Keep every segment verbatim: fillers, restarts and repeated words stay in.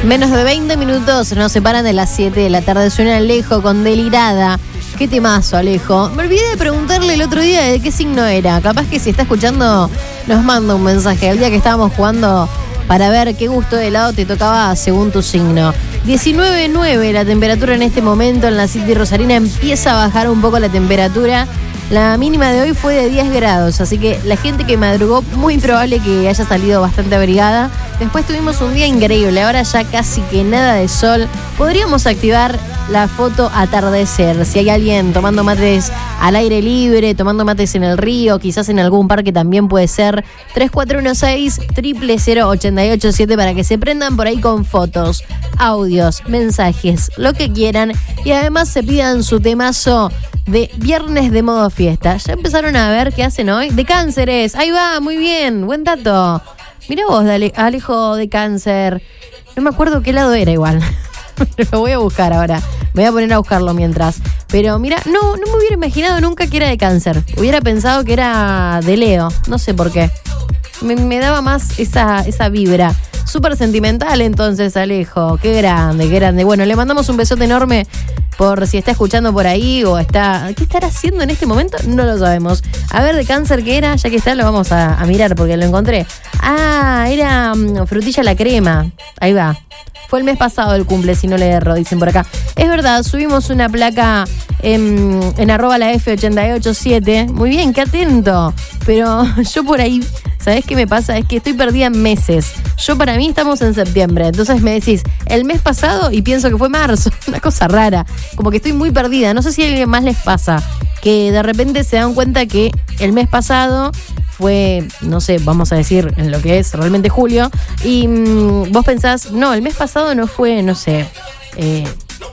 Menos de veinte minutos nos separan de las siete de la tarde. Suena Alejo con Delirada. Qué temazo, Alejo. Me olvidé de preguntarle el otro día de qué signo era. Capaz que si está escuchando nos manda un mensaje. El día que estábamos jugando para ver qué gusto de helado te tocaba según tu signo. diecinueve nueve la temperatura en este momento en la City Rosarina. Empieza a bajar un poco la temperatura. La mínima de hoy fue de diez grados, así que la gente que madrugó, muy probable que haya salido bastante abrigada. Después tuvimos un día increíble, ahora ya casi que nada de sol. Podríamos activar la foto atardecer. Si hay alguien tomando mates al aire libre, tomando mates en el río, quizás en algún parque también puede ser. tres cuatro uno seis, cero cero cero, ocho ocho siete para que se prendan por ahí con fotos, audios, mensajes, lo que quieran. Y además se pidan su temazo de viernes de modo fiesta. Ya empezaron a ver qué hacen hoy. De Cánceres, ahí va, muy bien, buen dato. Mirá vos, dale, Alejo de Cáncer. No me acuerdo qué lado era igual. Lo voy a buscar ahora. Me voy a poner a buscarlo mientras. Pero mira, no, no me hubiera imaginado nunca que era de Cáncer. Hubiera pensado que era de Leo. No sé por qué. Me, me daba más esa, esa vibra. Súper sentimental entonces, Alejo. Qué grande, qué grande. Bueno, le mandamos un besote enorme por si está escuchando por ahí o está... ¿Qué estará haciendo en este momento? No lo sabemos. A ver, de Cáncer, ¿qué era? Ya que está, lo vamos a, a mirar porque lo encontré. Ah, era um, frutilla a la crema. Ahí va. Fue el mes pasado el cumple, si no le erro, dicen por acá. Es verdad, subimos una placa en, en arroba la F ocho ocho siete. Muy bien, qué atento. Pero yo por ahí, ¿sabés qué me pasa? Es que estoy perdida en meses. Yo para mí estamos en septiembre. Entonces me decís, el mes pasado y pienso que fue marzo. Una cosa rara. Como que estoy muy perdida. No sé si a alguien más les pasa. Que de repente se dan cuenta que el mes pasado fue, no sé, vamos a decir en lo que es realmente julio, y mmm, vos pensás, no, el mes pasado no fue, no sé, eh,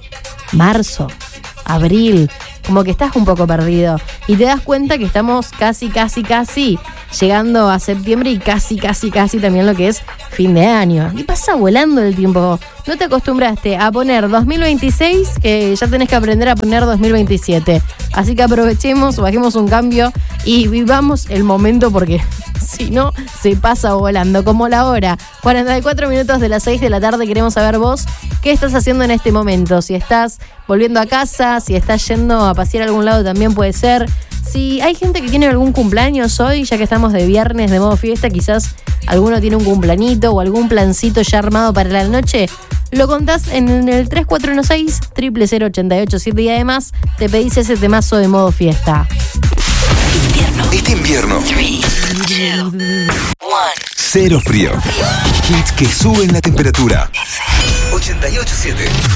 marzo, abril, como que estás un poco perdido y te das cuenta que estamos casi, casi, casi llegando a septiembre y casi, casi, casi también lo que es fin de año. Y pasa volando el tiempo. No te acostumbraste a poner dos mil veintiséis, que ya tenés que aprender a poner dos mil veintisiete. Así que aprovechemos, bajemos un cambio y vivamos el momento porque si no, se pasa volando. Como la hora, cuarenta y cuatro minutos de las seis de la tarde. Queremos saber vos qué estás haciendo en este momento. Si estás volviendo a casa, si estás yendo a pasear a algún lado también puede ser. Si hay gente que tiene algún cumpleaños hoy, ya que estamos de viernes de modo fiesta, quizás alguno tiene un cumplanito o algún plancito ya armado para la noche, lo contás en el tres cuatro uno seis, cero cero cero, ocho ocho siete y además te pedís ese temazo de modo fiesta. Invierno. Este invierno. tres, dos, uno. Cero frío. Hits que suben la temperatura. ochenta y ocho siete.